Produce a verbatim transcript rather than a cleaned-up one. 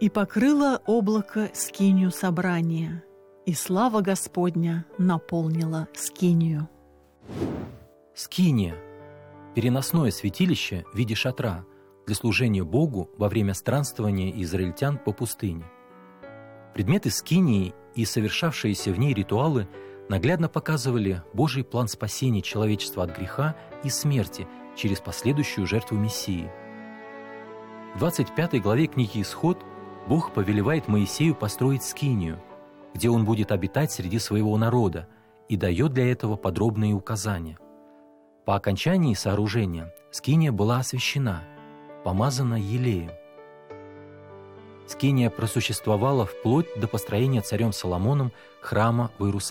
И покрыло облако скинию собрания, и слава Господня наполнила скинию. Скиния – переносное святилище в виде шатра для служения Богу во время странствования израильтян по пустыне. Предметы скинии и совершавшиеся в ней ритуалы наглядно показывали Божий план спасения человечества от греха и смерти через последующую жертву Мессии. В двадцать пятой главе книги «Исход» Бог повелевает Моисею построить скинию, где он будет обитать среди своего народа, и дает для этого подробные указания. По окончании сооружения скиния была освящена, помазана елеем. Скиния просуществовала вплоть до построения царем Соломоном храма в Иерусалиме.